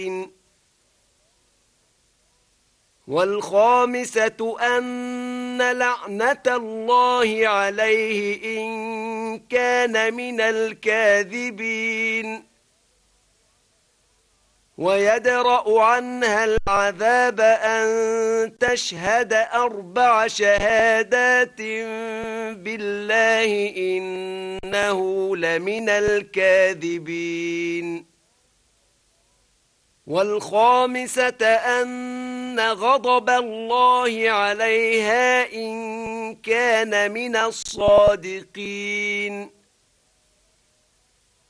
والخامسة أن لعنة الله عليه إن كان من الكاذبين ويدرأ عنها العذاب أن تشهد 4 شهادات بالله إنه لمن الكاذبين والخامسة أن غضب الله عليها إن كان من الصادقين